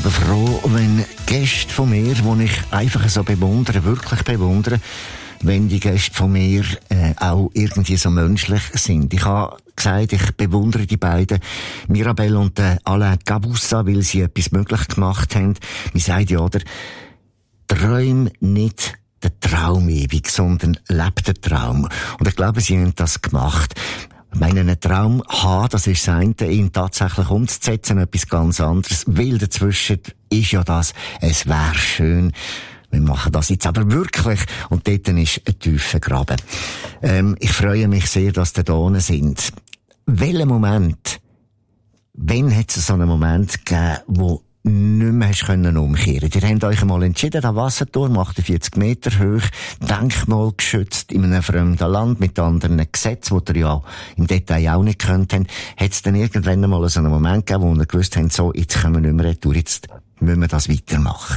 aber froh, wenn Gäste von mir, die ich einfach so bewundere, wirklich bewundere, wenn die Gäste von mir auch irgendwie so menschlich sind. Ich habe gesagt, ich bewundere die beiden, Mirabelle und Alain Gabussa, weil sie etwas möglich gemacht haben. Man sagt ja, oder, träum nicht den Traum ewig, sondern lebt den Traum. Und ich glaube, sie haben das gemacht. Ich meine, einen Traum haben, das ist das eine, ihn tatsächlich umzusetzen, etwas ganz anderes. Weil dazwischen ist ja das, es wäre schön. Wir machen das jetzt aber wirklich. Und dort ist ein tiefer Graben. Ich freue mich sehr, dass ihr da sind. Welchen Moment, wann hat es so einen Moment gegeben, wo nicht mehr hast können umkehren? Ihr habt euch einmal entschieden, der Wasserturm, 48 Meter hoch, denkmalgeschützt in einem fremden Land mit anderen Gesetzen, die ihr ja im Detail auch nicht könnt haben. Hat es dann irgendwann einmal so einen Moment gegeben, wo ihr gewusst habt, so, jetzt können wir nicht mehr retour, jetzt müssen wir das weitermachen?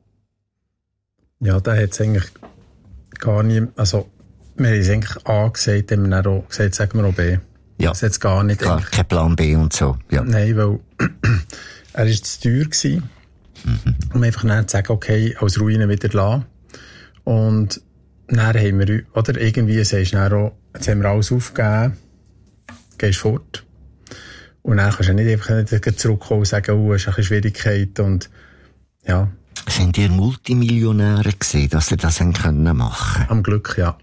Ja, da hat es eigentlich gar nicht, also, wir haben es eigentlich A gesagt, haben wir dann auch gesagt, sagen wir auch B. Ja. Das hat gar nicht. Klar, kein Plan B und so, ja. Nein, weil, er war zu teuer gewesen, um einfach dann zu sagen, okay, als Ruine wieder lassen. Und dann haben wir, oder irgendwie sagst du dann auch, jetzt haben wir alles aufgegeben, gehst fort. Und dann kannst du nicht einfach zurückkommen und sagen, oh, es ist eine Schwierigkeit und, ja. Sind ihr Multimillionäre gewesen, dass ihr das machen können? Am Glück, ja.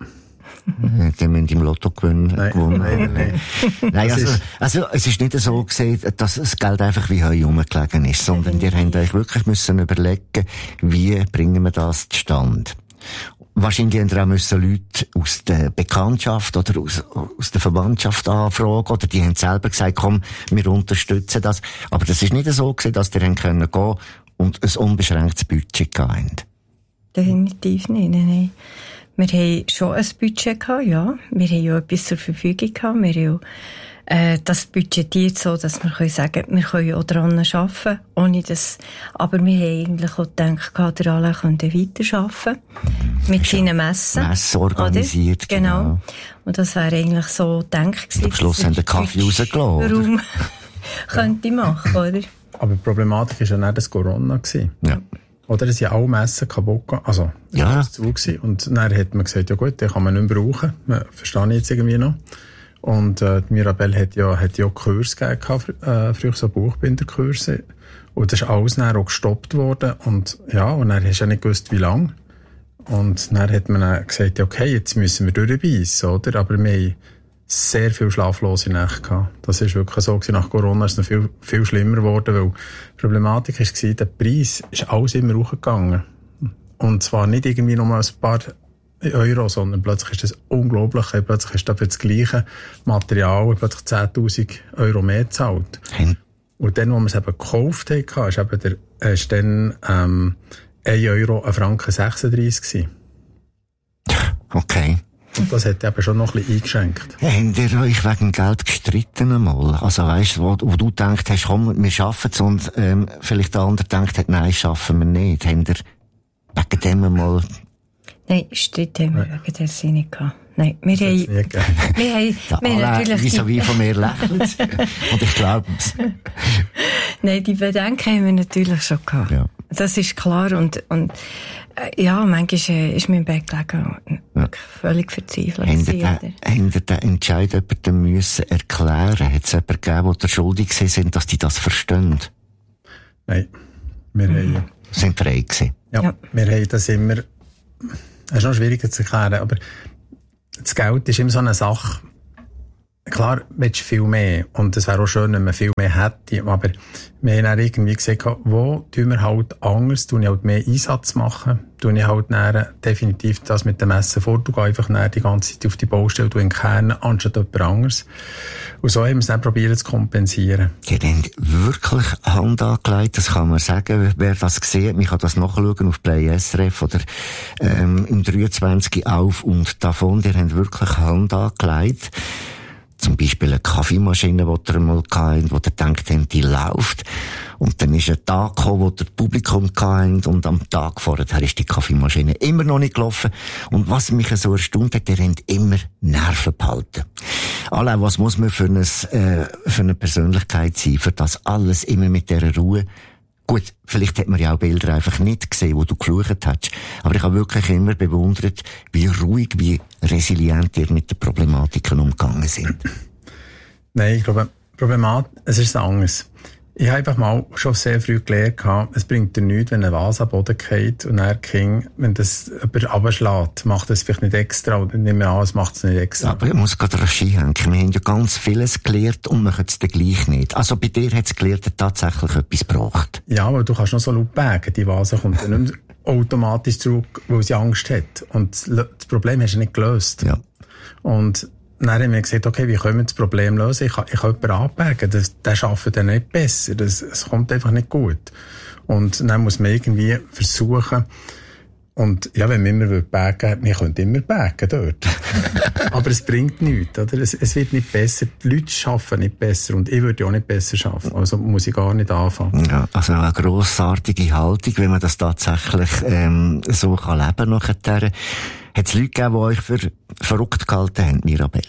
Die müssen im Lotto gewinnen. Nein. Nein, also, es ist nicht so gewesen, dass das Geld einfach wie Heu rumgelegen ist, sondern ihr habt euch wirklich müssen überlegen, wie bringen wir das zustande. Wahrscheinlich haben ihr auch müssen Leute aus der Bekanntschaft oder aus der Verwandtschaft anfragen, oder die haben selber gesagt, komm, wir unterstützen das. Aber das ist nicht so gewesen, dass ihr gehen können und ein unbeschränktes Budget gehabt. Definitiv nicht, nein. Wir haben schon ein Budget gehabt, ja. Wir haben ja etwas zur Verfügung gehabt. Wir haben ja, das budgetiert so, dass wir sagen können, wir können auch daran arbeiten, ohne das, aber wir haben eigentlich auch gedacht, der Alain könnte weiterarbeiten. Mit seinen Messen. Messen organisiert, oder? Genau. Und das wäre eigentlich so gedacht gewesen. Am Schluss haben wir den Kaffee rausgelassen. Warum könnte ich machen, oder? Aber die Problematik war ja nicht das Corona gewesen. Ja. Oder es sind alle Messen kaputt gegangen. Also, ja. Das war zu. Und dann hat man gesagt, ja gut, den kann man nicht mehr brauchen. Verstehe ich jetzt irgendwie noch. Und Mirabelle hat ja auch Kurse gegeben, früher so Buchbinderkurse. Und das ist alles dann auch gestoppt worden. Und ja, und dann hast du ja nicht gewusst, wie lange. Und dann hat man dann gesagt, ja, okay, jetzt müssen wir durchbeissen, oder? Aber wir haben sehr viel schlaflose Nächte gehabt. Das ist wirklich so gewesen. Nach Corona ist es noch viel, viel schlimmer geworden, weil die Problematik war, der Preis ist alles immer hochgegangen. Und zwar nicht irgendwie nur ein paar Euro, sondern plötzlich ist das unglaublich. Plötzlich hast du für das gleiche Material plötzlich 10.000 Euro mehr gezahlt. Und dann, wo man es eben gekauft hat, ist eben ist dann 1 Euro, 1 Franken 36 gewesen. Okay. Und das hat eben schon noch ein bisschen eingeschränkt. Habt ihr euch wegen Geld gestritten einmal? Also weisst, wo du gedacht hast, komm, wir schaffen es, und vielleicht der andere gedacht hat, nein, schaffen wir nicht. Habt ihr wegen dem einmal... Nein, Streit haben wir wegen der Sinne nicht gehabt. Nein, wir haben natürlich... Wieso wie von mir lächelt. Und ich glaube es. Nein, die Bedenken haben wir natürlich schon gehabt. Ja. Das ist klar. Und ja, manchmal ist mir im Bett gelegen und völlig verzweifelt. Habt ihr den Entscheid jemandem müssen erklären? Hat es jemanden gegeben, der schuldig sind, dass die das verstehen? Nein. Wir sind frei gewesen. Ja, wir haben das immer... Das ist noch schwieriger zu erklären, aber das Geld ist immer so eine Sache. Klar, willst du viel mehr. Und es wäre auch schön, wenn man viel mehr hätte. Aber wir haben dann irgendwie gesagt, wo tun wir halt anders, tun ich halt mehr Einsatz machen, tun ich halt dann definitiv das mit dem Messen vor, du gehst einfach dann die ganze Zeit auf die Baustelle, du in Kern, anstatt jemand anderes. Und so haben wir es dann probiert zu kompensieren. Die haben wirklich Hand angelegt, das kann man sagen, wer das sieht, man kann das nachschauen auf Play SRF oder im 23 auf und davon, die haben wirklich Hand angelegt. Zum Beispiel eine Kaffeemaschine, die ihr mal hatten, wo ihr denkt, die läuft. Und dann ist ein Tag gekommen, wo ihr das Publikum hattet, und am Tag vorher ist die Kaffeemaschine immer noch nicht gelaufen. Und was mich so erstaunt hat, ihr habt immer Nerven behalten. Allein, was muss man für eine Persönlichkeit sein, für das alles immer mit dieser Ruhe Gut, vielleicht hat man ja auch Bilder einfach nicht gesehen, wo du geflucht hast. Aber ich habe wirklich immer bewundert, wie ruhig, wie resilient ihr mit den Problematiken umgegangen sind. Nein, ich glaube, es ist anders. Ich habe einfach mal schon sehr früh gelernt, es bringt dir nichts, wenn ein Vase am Boden fällt und dann wenn das jemand runterschlägt, macht das vielleicht nicht extra oder nicht mehr an, es macht es nicht extra. Aber ich muss gerade daran hängen. Wir haben ja ganz vieles gelernt und machen es dann gleich nicht. Also bei dir hat das Gelehrte tatsächlich etwas gebracht. Ja, aber du kannst noch so laut bägen. Die Vase kommt dann nicht automatisch zurück, weil sie Angst hat. Und das Problem hast du nicht gelöst. Ja. Und dann haben wir gesagt, okay, wie können wir das Problem lösen? Ich kann jemanden anbergen. Der arbeitet dann nicht besser. Es kommt einfach nicht gut. Und dann muss man irgendwie versuchen, und ja, wenn man immer bergen, wir können immer bergen dort. Aber es bringt nichts, oder? Es wird nicht besser. Die Leute arbeiten nicht besser und ich würde auch nicht besser arbeiten. Also muss ich gar nicht anfangen. Ja, also eine grossartige Haltung, wenn man das tatsächlich so kann leben nachher. Hat es Leute gegeben, die euch für verrückt gehalten haben, Mirabel?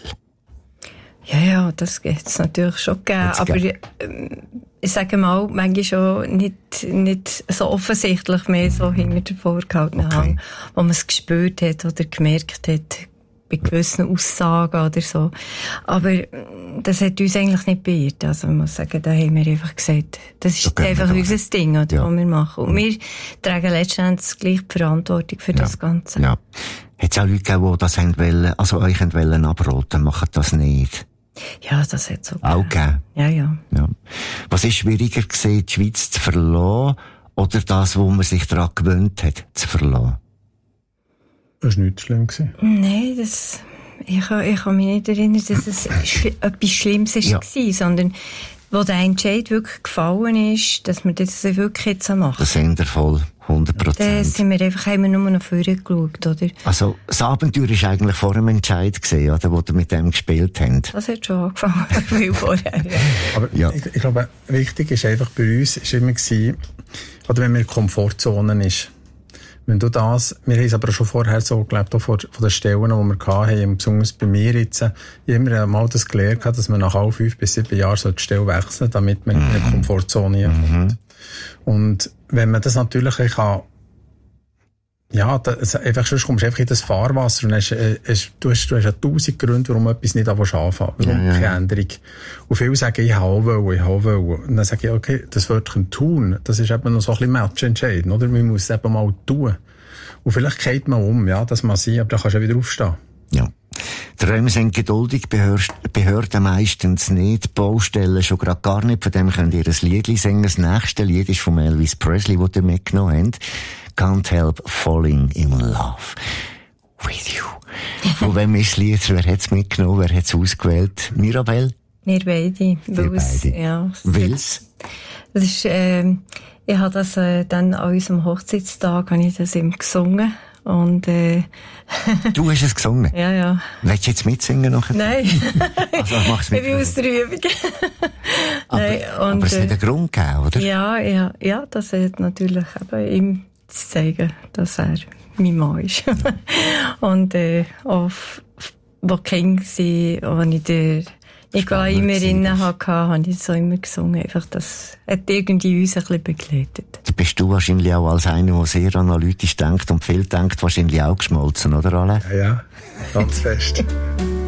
Ja, das hat es natürlich schon gegeben. Aber ich sage mal, manchmal schon nicht so offensichtlich mehr so hinter der vorgehaltenen Hang, wo man es gespürt hat oder gemerkt hat bei gewissen Aussagen oder so. Aber das hat uns eigentlich nicht beirrt. Also ich muss sagen, da haben wir einfach gesagt, das ist einfach unser Ding, oder, was wir machen. Und wir tragen letztendlich gleich die Verantwortung für das Ganze. Ja. Hat es auch Leute gegeben, die das euch abraten, machen das nicht? Ja, das hat es auch gegeben. Ja. Was ist schwieriger gewesen, die Schweiz zu verlassen oder das, wo man sich daran gewöhnt hat, zu verlassen? Das war nicht schlimm gewesen. Nein, ich kann mich nicht erinnern, dass es etwas Schlimmes war, sondern wo der Entscheid wirklich gefallen ist, dass wir das wirklich jetzt machen. Das sind wir voll, 100%. Haben wir nur noch vorher geschaut, oder? Also, das Abenteuer war eigentlich vor dem Entscheid gewesen, oder, wo ihr mit dem gespielt habt. Das hat schon angefangen, viel vorher. Aber ich glaube, wichtig ist einfach bei uns, ist immer gewesen, oder wenn man in Komfortzonen ist. Wenn du wir haben es aber schon vorher so gelebt, auch von den Stellen, die wir hatten, besonders bei mir jetzt, ich immer mal das gelernt, dass man nach alle 5 bis 7 Jahren die Stelle wechseln, damit man in eine Komfortzone kommt. Und wenn man das natürlich kann, einfach, sonst kommst du einfach in das Fahrwasser und du hast ja 1000 Gründe, warum etwas nicht anfangen, warum keine Änderung. Und viele sagen, ich habe wollen. Und dann sage ich, okay, das Wörtchen tun, das ist eben noch so ein bisschen matchentscheidend, oder? Man muss es eben mal tun. Und vielleicht geht man um, ja, das mag sein, aber dann kannst du ja wieder aufstehen. Ja. Träume sind geduldig, Behörden meistens nicht, Baustellen schon gerade gar nicht, von dem könnt ihr ein Liedli singen. Das nächste Lied ist von Elvis Presley, das ihr mitgenommen habt. Can't Help Falling in Love with You. Von wem ist das Lied? Wer hat es mitgenommen? Wer hat es ausgewählt? Mirabel? Wir beide. Weil's? Das ist, ich habe das dann an unserem Hochzeitstag habe ich das ihm gesungen. Und, Du hast es gesungen? Ja. Willst du jetzt mitsingen nachher? Nein. Also, mach's mit. Ich bin aus der Übung. Aber es hat einen Grund gegeben, oder? Ja, das hat natürlich eben ihm zu zeigen, dass er mein Mann ist. Und, wo Kinder waren, wo ich den Nikolai immer innen hatte, habe ich so immer gesungen. Einfach, das hat irgendwie uns ein bisschen begleitet. Da bist du wahrscheinlich auch als einer, der sehr analytisch denkt und viel denkt, wahrscheinlich auch geschmolzen, oder, Alain? Ja, ganz fest.